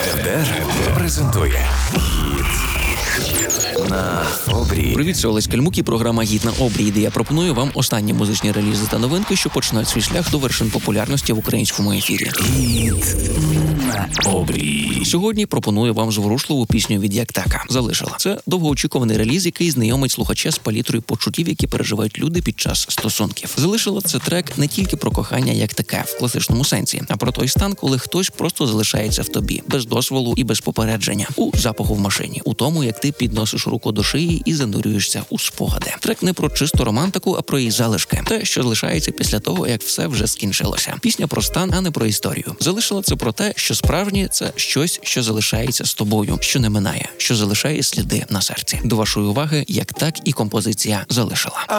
РЕДЕР презентує на обрії. Привіт, це Олесь Кальмук і програма «Гід на обрії», де я пропоную вам останні музичні релізи та новинки, що починають свій шлях до вершин популярності в українському ефірі. Гід на обрії. Сьогодні пропоную вам зворушливу пісню від Яктака «Залишила». Це довгоочікуваний реліз, який знайомить слухача з палітрою почуттів, які переживають люди під час стосунків. «Залишила» — це трек не тільки про кохання як таке, в класичному сенсі, а про той стан, коли хтось просто залишається в тобі, без дозволу і без попередження. У запаху в машині, у тому, як ти підносиш руку до шиї і занурюєшся у спогади. Трек не про чисту романтику, а про її залишки. Те, що залишається після того, як все вже скінчилося. Пісня про стан, а не про історію. «Залишила» — це про те, що справжнє — це щось, що залишається з тобою, що не минає, що залишає сліди на серці. До вашої уваги Яктак і композиція «Залишила».